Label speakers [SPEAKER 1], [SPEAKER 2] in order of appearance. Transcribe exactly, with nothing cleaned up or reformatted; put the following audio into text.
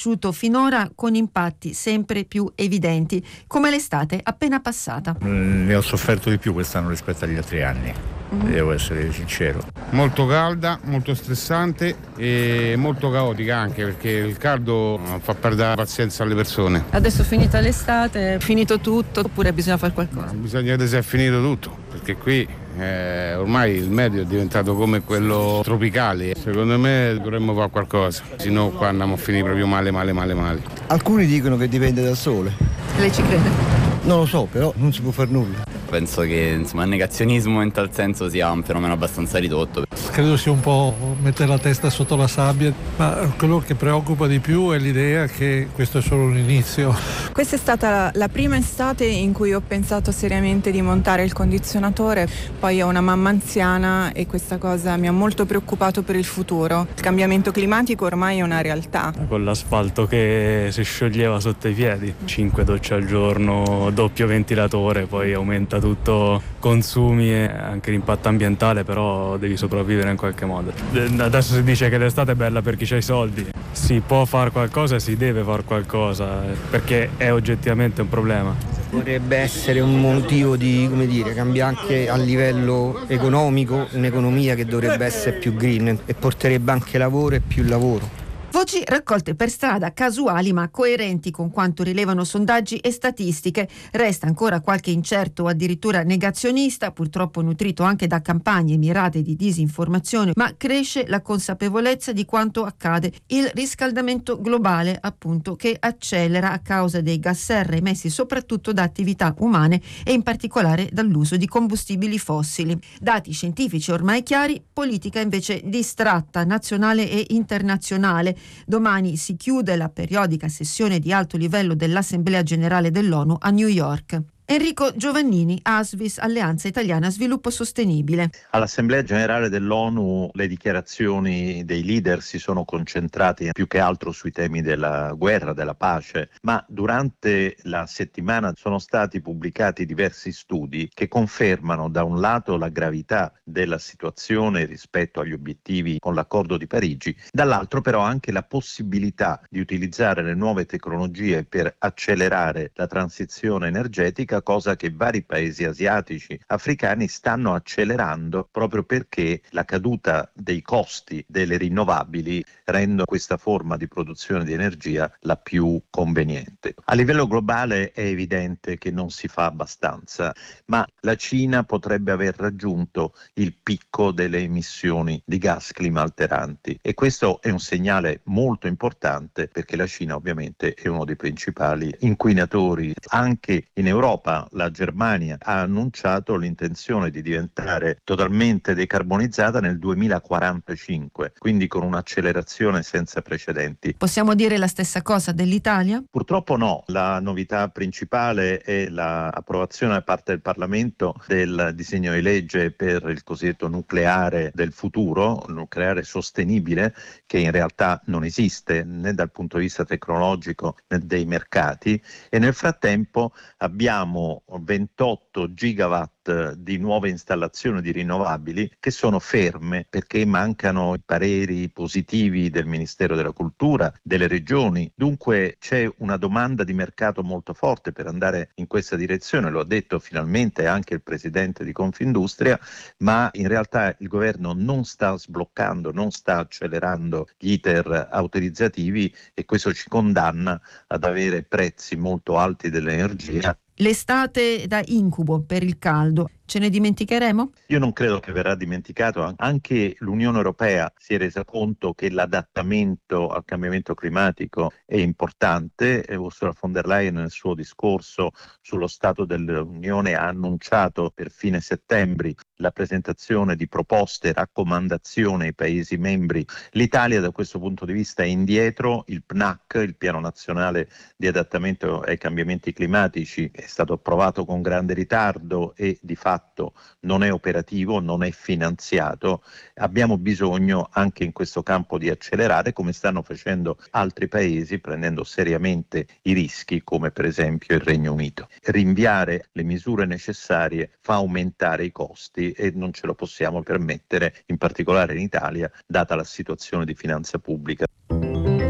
[SPEAKER 1] vissuto finora con impatti sempre più evidenti, come l'estate appena passata.
[SPEAKER 2] Ne ho sofferto di più quest'anno rispetto agli altri anni. Mm-hmm. Devo essere sincero.
[SPEAKER 3] Molto calda, molto stressante e molto caotica anche, perché il caldo fa perdere la pazienza alle persone.
[SPEAKER 4] Adesso è finita l'estate, è finito tutto, oppure bisogna fare qualcosa?
[SPEAKER 3] No, bisogna vedere se è finito tutto, perché qui eh, ormai il medio è diventato come quello tropicale. Secondo me dovremmo fare qualcosa, se no qua andiamo a finire proprio male, male, male, male.
[SPEAKER 5] Alcuni dicono che dipende dal sole.
[SPEAKER 4] Lei ci crede?
[SPEAKER 5] Non lo so, però non si può fare nulla.
[SPEAKER 6] Penso che insomma, il negazionismo in tal senso sia un fenomeno abbastanza ridotto.
[SPEAKER 7] Credo sia un po' mettere la testa sotto la sabbia, ma quello che preoccupa di più è l'idea che questo è solo un inizio.
[SPEAKER 8] Questa è stata la prima estate in cui ho pensato seriamente di montare il condizionatore, poi ho una mamma anziana e questa cosa mi ha molto preoccupato per il futuro. Il cambiamento climatico ormai è una realtà.
[SPEAKER 9] Con l'asfalto che si scioglieva sotto i piedi, cinque docce al giorno, doppio ventilatore, poi aumenta tutto, consumi e anche l'impatto ambientale, però devi sopravvivere in qualche modo. Adesso si dice che l'estate è bella per chi ha i soldi, si può fare qualcosa e si deve fare qualcosa perché è oggettivamente un problema.
[SPEAKER 5] Potrebbe essere un motivo di, come dire, cambiare anche a livello economico, un'economia che dovrebbe essere più green e porterebbe anche lavoro e più lavoro.
[SPEAKER 1] Voci raccolte per strada, casuali ma coerenti con quanto rilevano sondaggi e statistiche. Resta ancora qualche incerto o addirittura negazionista, purtroppo nutrito anche da campagne mirate di disinformazione, ma cresce la consapevolezza di quanto accade. Il riscaldamento globale, appunto, che accelera a causa dei gas serra emessi soprattutto da attività umane e in particolare dall'uso di combustibili fossili. Dati scientifici ormai chiari, politica invece distratta, nazionale e internazionale. Domani si chiude la periodica sessione di alto livello dell'Assemblea Generale dell'ONU a New York. Enrico Giovannini, ASVIS, Alleanza Italiana Sviluppo Sostenibile.
[SPEAKER 10] All'Assemblea Generale dell'ONU le dichiarazioni dei leader si sono concentrate più che altro sui temi della guerra, della pace, ma durante la settimana sono stati pubblicati diversi studi che confermano da un lato la gravità della situazione rispetto agli obiettivi con l'Accordo di Parigi, dall'altro però anche la possibilità di utilizzare le nuove tecnologie per accelerare la transizione energetica, cosa che vari paesi asiatici, africani stanno accelerando proprio perché la caduta dei costi delle rinnovabili rende questa forma di produzione di energia la più conveniente. A livello globale è evidente che non si fa abbastanza, ma la Cina potrebbe aver raggiunto il picco delle emissioni di gas climalteranti e questo è un segnale molto importante perché la Cina ovviamente è uno dei principali inquinatori. Anche in Europa la Germania ha annunciato l'intenzione di diventare totalmente decarbonizzata nel duemilaquarantacinque, quindi con un'accelerazione senza precedenti.
[SPEAKER 1] Possiamo dire la stessa cosa dell'Italia?
[SPEAKER 10] Purtroppo no, la novità principale è l'approvazione da parte del Parlamento del disegno di legge per il cosiddetto nucleare del futuro, nucleare sostenibile, che in realtà non esiste né dal punto di vista tecnologico né dei mercati, e nel frattempo abbiamo ventotto gigawatt di nuove installazioni di rinnovabili che sono ferme perché mancano i pareri positivi del Ministero della Cultura, delle regioni. Dunque c'è una domanda di mercato molto forte per andare in questa direzione, lo ha detto finalmente anche il presidente di Confindustria, ma in realtà il governo non sta sbloccando, non sta accelerando gli iter autorizzativi e questo ci condanna ad avere prezzi molto alti dell'energia.
[SPEAKER 1] L'estate da incubo per il caldo, ce ne dimenticheremo?
[SPEAKER 10] Io non credo che verrà dimenticato, anche l'Unione Europea si è resa conto che l'adattamento al cambiamento climatico è importante. Ursula von der Leyen nel suo discorso sullo Stato dell'Unione ha annunciato per fine settembre la presentazione di proposte e raccomandazioni ai Paesi membri. L'Italia da questo punto di vista è indietro, il P N A C, il Piano Nazionale di Adattamento ai Cambiamenti Climatici, è stato approvato con grande ritardo e di fatto non è operativo, non è finanziato. Abbiamo bisogno anche in questo campo di accelerare come stanno facendo altri paesi, prendendo seriamente i rischi come per esempio il Regno Unito. Rinviare le misure necessarie fa aumentare i costi e non ce lo possiamo permettere, in particolare in Italia, data la situazione di finanza pubblica.